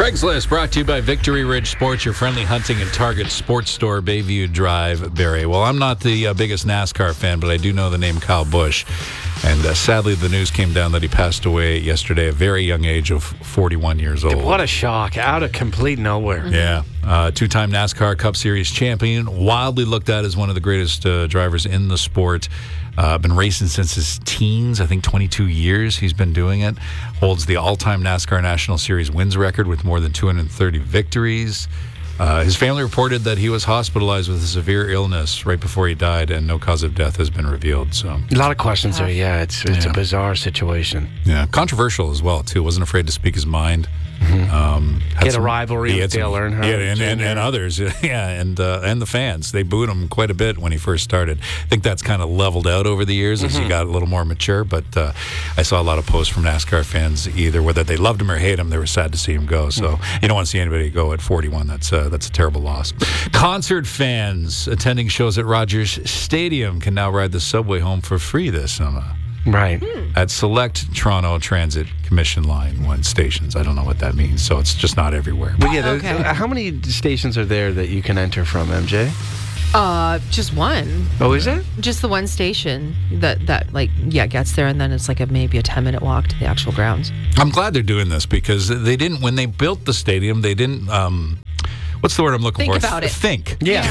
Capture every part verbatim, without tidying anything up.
Craigslist brought to you by Victory Ridge Sports, your friendly hunting and target sports store, Bayview Drive, Barrie. Well, I'm not the uh, biggest NASCAR fan, but I do know the name Kyle Busch. And uh, sadly, the news came down that he passed away yesterday at a very young age of forty-one years old. What a shock. Out of complete nowhere. Yeah. Uh, two-time NASCAR Cup Series champion, wildly looked at as one of the greatest uh, drivers in the sport. Uh, been racing since his teens, I think twenty-two years he's been doing it. Holds the all-time NASCAR National Series wins record with more than two hundred thirty victories. Uh, his family reported that he was hospitalized with a severe illness right before he died, and no cause of death has been revealed. So a lot of questions there. Yeah, it's it's yeah. a bizarre situation. Yeah, controversial as well too. Wasn't afraid to speak his mind. Mm-hmm. Um, Get some, a rivalry with Dale Earnhardt. Yeah, and, and, and others. Yeah, and uh, and the fans. They booed him quite a bit when he first started. I think that's kind of leveled out over the years mm-hmm. as he got a little more mature. But uh, I saw a lot of posts from NASCAR fans, either whether they loved him or hate him, they were sad to see him go. So mm-hmm. you don't want to see anybody go at forty-one. That's uh, that's a terrible loss. Concert fans attending shows at Rogers Stadium can now ride the subway home for free this summer. Right. Hmm. At select Toronto Transit Commission Line one stations. I don't know what that means, so it's just not everywhere. But yeah, Okay. how many stations are there that you can enter from, M J? Uh, just one. Oh, is it? Just the one station that, that like, yeah, gets there, and then it's like a maybe a ten-minute walk to the actual grounds. I'm glad they're doing this because they didn't, when they built the stadium, they didn't, um, what's the word I'm looking Think for? about it. Think. Yeah.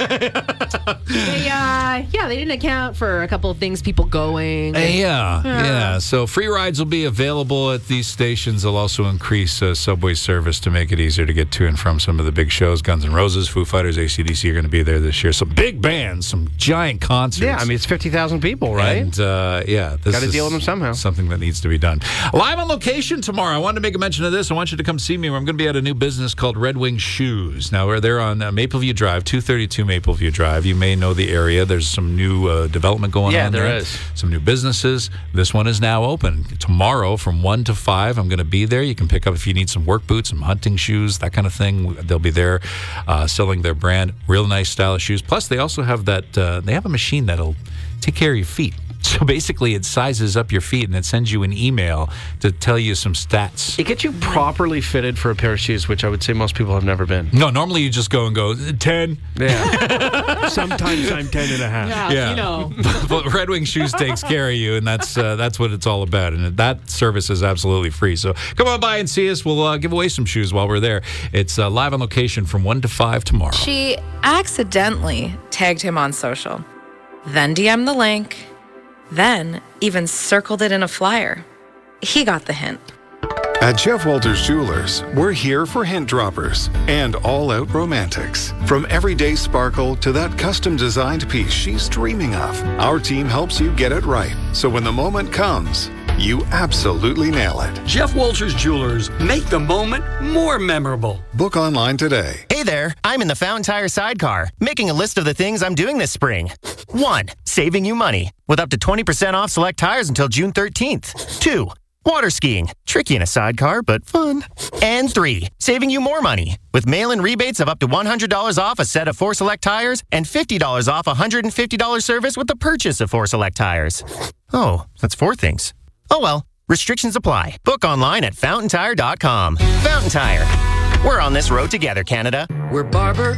They, uh, yeah, they didn't account for a couple of things, people going. Uh, yeah, Yeah. yeah. So free rides will be available at these stations. They'll also increase uh, subway service to make it easier to get to and from some of the big shows. Guns N' Roses, Foo Fighters, A C D C are going to be there this year. Some big bands, some giant concerts. Yeah, I mean, it's fifty thousand people, right? And, uh, yeah. This Gotta is deal with them somehow. Something that needs to be done. Live on location tomorrow. I wanted to make a mention of this. I want you to come see me. I'm going to be at a new business called Red Wing Shoes. Now, we're there on uh, Mapleview Drive, two thirty-two Mapleview Drive. You may know the area. There's some new uh, development going Yeah, on there there. is. Some new businesses. This one is now open. Tomorrow from one to five, I'm going to be there. You can pick up if you need some work boots, some hunting shoes, that kind of thing. They'll be there uh, selling their brand. Real nice stylish shoes. Plus, they also have that, uh, they have a machine that'll take care of your feet. So basically, it sizes up your feet and it sends you an email to tell you some stats. It gets you properly fitted for a pair of shoes, which I would say most people have never been. No, normally you just go and go, ten. Yeah. Sometimes I'm ten and a half. Yeah, Yeah. you know. But Red Wing Shoes takes care of you, and that's uh, that's what it's all about. And that service is absolutely free. So come on by and see us. We'll uh, give away some shoes while we're there. It's uh, live on location from one to five tomorrow. She accidentally tagged him on social, then D M'd the link, then even circled it in a flyer. He got the hint. At Jeff Walters Jewelers, we're here for hint droppers and all-out romantics. From everyday sparkle to that custom-designed piece she's dreaming of, our team helps you get it right. So when the moment comes, you absolutely nail it. Jeff Walters Jewelers, make the moment more memorable. Book online today. Hey there, I'm in the Fountain Tire sidecar, making a list of the things I'm doing this spring. One, saving you money, with up to twenty percent off select tires until June thirteenth. Two, water skiing, tricky in a sidecar, but fun. And three, saving you more money, with mail-in rebates of up to one hundred dollars off a set of four select tires and fifty dollars off a one hundred fifty dollars service with the purchase of four select tires. Oh, that's four things. Oh well, restrictions apply. Book online at fountain tire dot com. Fountain Tire. We're on this road together, Canada. We're Barber